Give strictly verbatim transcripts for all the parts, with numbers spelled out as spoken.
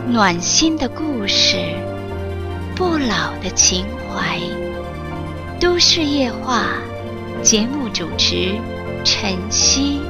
暖心的故事，不老的情怀。都市夜话，节目主持晨曦。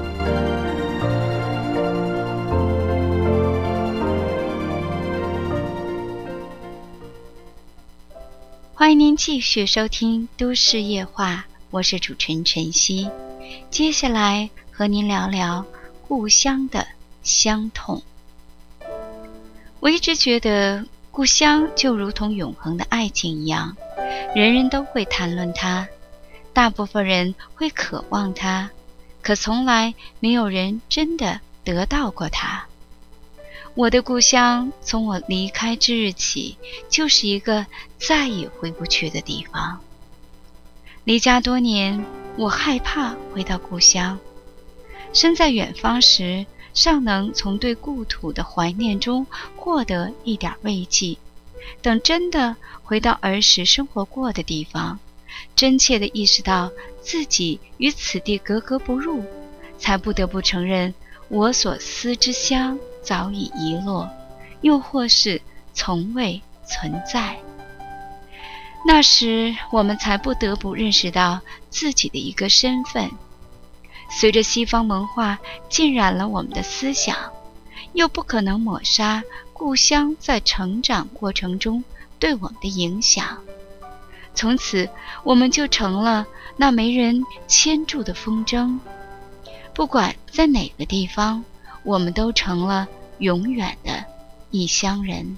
欢迎您继续收听都市夜话，我是主持人晨曦。接下来和您聊聊故乡的乡痛。我一直觉得故乡就如同永恒的爱情一样，人人都会谈论它，大部分人会渴望它，可从来没有人真的得到过它。我的故乡从我离开之日起，就是一个再也回不去的地方。离家多年，我害怕回到故乡。身在远方时，尚能从对故土的怀念中获得一点慰藉，等真的回到儿时生活过的地方，真切地意识到自己与此地格格不入，才不得不承认我所思之乡早已遗落，又或是从未存在。那时我们才不得不认识到自己的一个身份。随着西方文化浸染了我们的思想，又不可能抹杀故乡在成长过程中对我们的影响。从此我们就成了那没人牵住的风筝，不管在哪个地方，我们都成了永远的异乡人。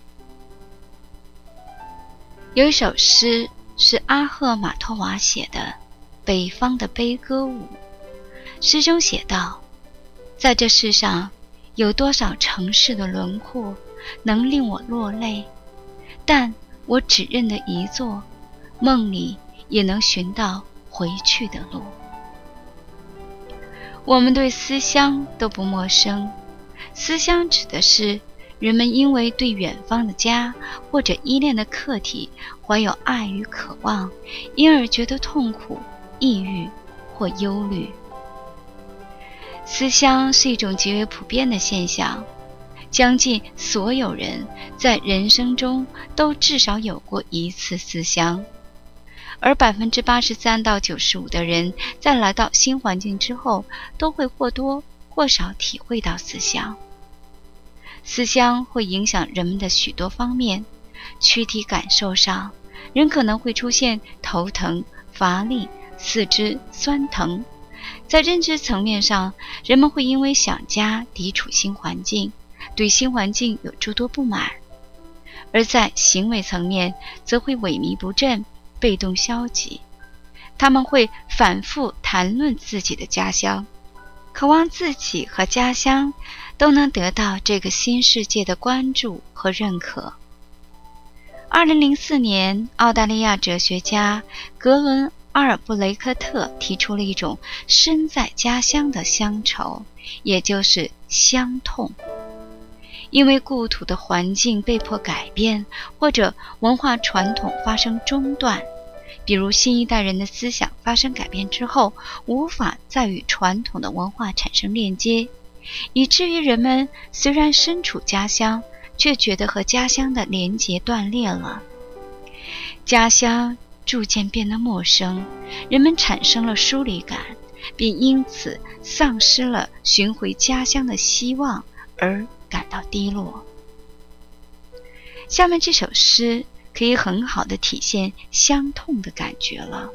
有一首诗是阿赫玛托娃写的《北方的悲歌舞》，诗中写道，在这世上有多少城市的轮廓能令我落泪，但我只认得一座，梦里也能寻到回去的路。我们对思乡都不陌生，思乡指的是人们因为对远方的家或者依恋的客体怀有爱与渴望，因而觉得痛苦、抑郁或忧虑。思乡是一种极为普遍的现象，将近所有人在人生中都至少有过一次思乡，而 百分之八十三 到 九十五 的人在来到新环境之后，都会或多或少体会到思乡。思乡会影响人们的许多方面，躯体感受上，人可能会出现头疼、乏力、四肢酸疼。在认知层面上，人们会因为想家抵触新环境，对新环境有诸多不满；而在行为层面，则会萎靡不振、被动消极。他们会反复谈论自己的家乡，渴望自己和家乡都能得到这个新世界的关注和认可。二零零四年，澳大利亚哲学家格伦阿尔布雷克特提出了一种身在家乡的乡愁，也就是乡痛。因为故土的环境被迫改变，或者文化传统发生中断，比如新一代人的思想发生改变之后，无法再与传统的文化产生链接，以至于人们虽然身处家乡，却觉得和家乡的连结断裂了。家乡逐渐变得陌生，人们产生了疏离感，并因此丧失了寻回家乡的希望，而感到低落。下面这首诗可以很好地体现乡痛的感觉了。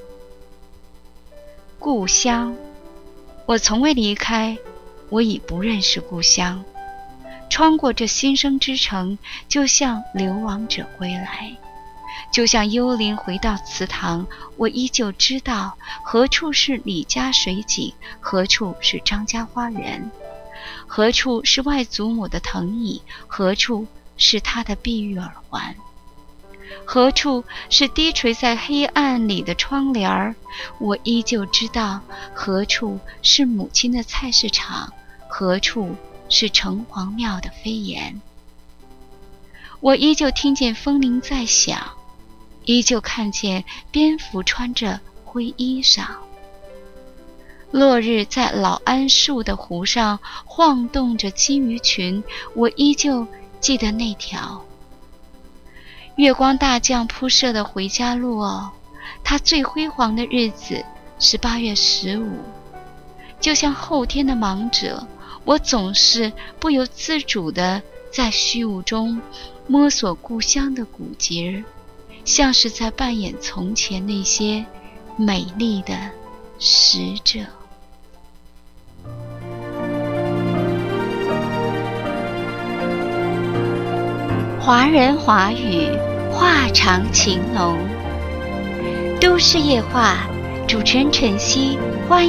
故乡，我从未离开，我已不认识故乡。穿过这新生之城，就像流亡者归来，就像幽灵回到祠堂，我依旧知道何处是李家水井，何处是张家花园，何处是外祖母的藤椅，何处是她的碧玉耳环，何处是低垂在黑暗里的窗帘儿，我依旧知道何处是母亲的菜市场，何处是城隍庙的飞檐。我依旧听见风铃在响，依旧看见蝙蝠穿着灰衣裳。落日在老桉树的湖上晃动着金鱼群，我依旧记得那条月光大将铺设的回家路哦，它最辉煌的日子是八月十五。就像后天的盲者，我总是不由自主地在虚无中摸索故乡的古节，像是在扮演从前那些美丽的使者。华人华语，话长情浓。都市夜话，主持人晨曦